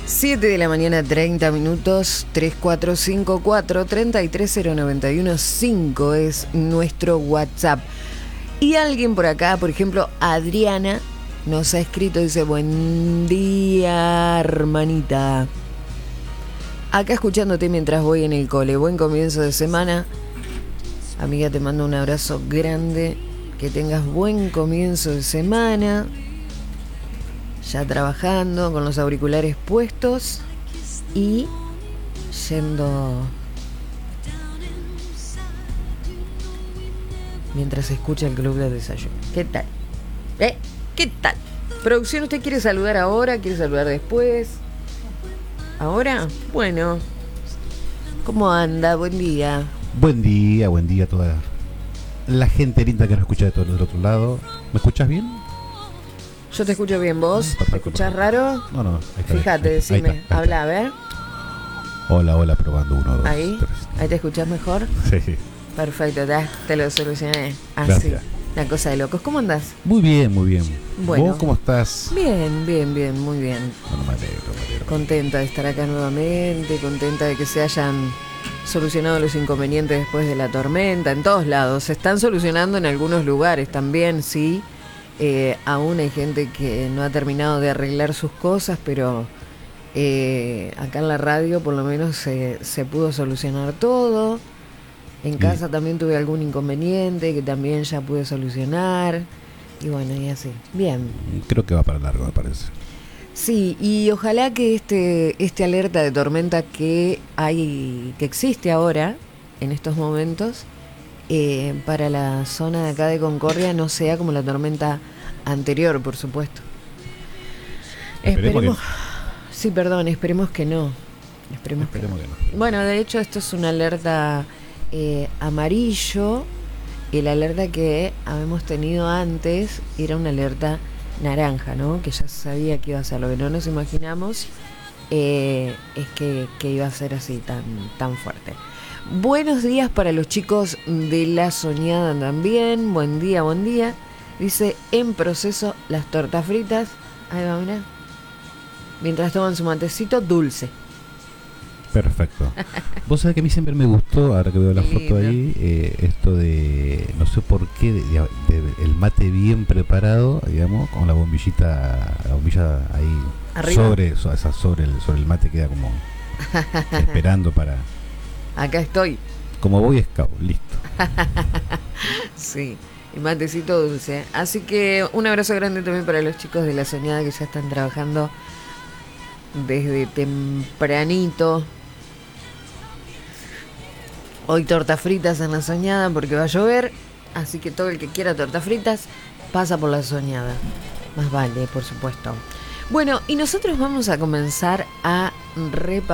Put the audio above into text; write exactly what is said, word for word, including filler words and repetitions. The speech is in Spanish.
siete de la mañana, treinta minutos, tres cuatro cinco cuatro, tres tres cero nueve uno cinco es nuestro WhatsApp. Y alguien por acá, por ejemplo, Adriana, nos ha escrito, dice, buen día, hermanita. Acá escuchándote mientras voy en el cole. Buen comienzo de semana. Amiga, te mando un abrazo grande. Que tengas buen comienzo de semana. Ya trabajando con los auriculares puestos y yendo mientras escucha el club de desayuno. ¿Qué tal? ¿Eh? ¿Qué tal? Producción, ¿usted quiere saludar ahora? ¿Quiere saludar después? ¿Ahora? Bueno. ¿Cómo anda? Buen día. Buen día, buen día a toda la gente linda que nos escucha de todo del otro lado. ¿Me escuchas bien? Yo te escucho bien, ¿vos? Perfecto, ¿Te escuchás perfecto. raro? No, no. Ahí está, Fíjate, ahí está, decime. ahí está, ahí Habla, a ver. Hola, hola, probando uno, dos, Ahí. tres. ¿Ahí te escuchás mejor? Sí. Perfecto, te, te lo solucioné. Así. Gracias. Una cosa de locos. ¿Cómo andás? Muy bien, muy bien. Bueno. ¿Vos cómo estás? Bien, bien, bien, muy bien. Bueno, me alegro, me alegro. Contenta de estar acá nuevamente, contenta de que se hayan solucionado los inconvenientes después de la tormenta, en todos lados. Se están solucionando en algunos lugares también, sí. Eh, aún hay gente que no ha terminado de arreglar sus cosas, pero eh, acá en la radio por lo menos se, se pudo solucionar todo. En casa también tuve algún inconveniente que también ya pude solucionar. Y bueno, y así. Bien. Creo que va para largo, me parece. Sí, y ojalá que este, este alerta de tormenta que hay, que existe ahora, en estos momentos, eh, para la zona de acá de Concordia no sea como la tormenta anterior, por supuesto. Esperemos Esperemos. que- Sí, perdón, esperemos que no. Esperemos, Esperemos que que no. no. Bueno, de hecho, esto es una alerta eh, amarillo. Y la alerta que habíamos tenido antes era una alerta naranja, ¿no? Que ya sabía que iba a ser. Lo que no nos imaginamos eh, es que, que iba a ser así, tan, tan fuerte. Buenos días para los chicos de La Soñada también. Buen día, buen día. Dice, en proceso las tortas fritas. Ahí va, mirá. Mientras toman su matecito dulce. Perfecto. Vos sabés que a mí siempre me gustó, ahora que veo la Lindo. foto ahí, eh, esto de, no sé por qué, de, de- de- el mate bien preparado, digamos, con la bombillita, la bombilla ahí Arriba. sobre, so- esa sobre el, sobre el mate queda como esperando para, Acá estoy. como Boy Scout, listo. Sí, y matecito dulce. Así que un abrazo grande también para los chicos de La Soñada que ya están trabajando desde tempranito. Hoy tortas fritas en La Soñada porque va a llover, así que todo el que quiera tortas fritas pasa por La Soñada. Más vale, por supuesto. Bueno, y nosotros vamos a comenzar a repasar